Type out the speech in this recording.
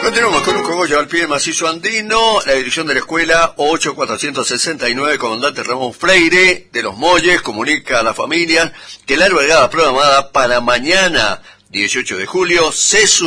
Continuamos con un cogollo al pie del macizo andino, la dirección de la escuela 8469, comandante Ramón Freire de Los Molles, comunica a la familia que la albergada programada para mañana, 18 de julio, se